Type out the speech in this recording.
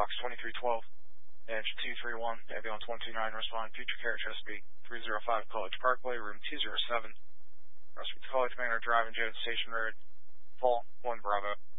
Fox 2312, edge 231, ambulance 129, respond, future care Chesapeake, 305 College Parkway, room 207. Proceed to College Manor Drive and Jones Station Road, Fall 1 Bravo.